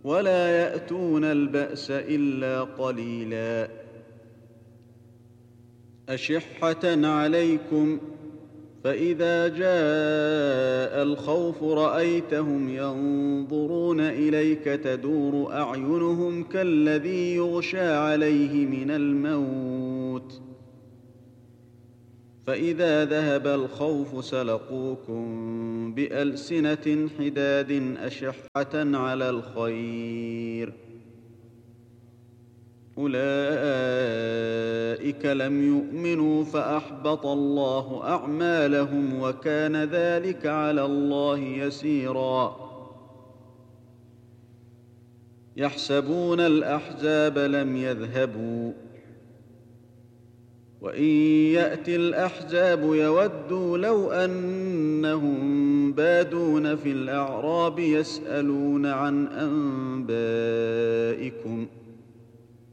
ولا يأتون البأس إلا قليلا أشحة عليكم فإذا جاء الخوف رأيتهم ينظرون إليك تدور أعينهم كالذي يغشى عليه من الموت فإذا ذهب الخوف سلقوكم بألسنة حداد أشحة على الخير أولئك لم يؤمنوا فأحبط الله أعمالهم وكان ذلك على الله يسيرا يحسبون الأحزاب لم يذهبوا وإن يأتي الأحزاب يودوا لو أنهم بادون في الأعراب يسألون عن أنبائكم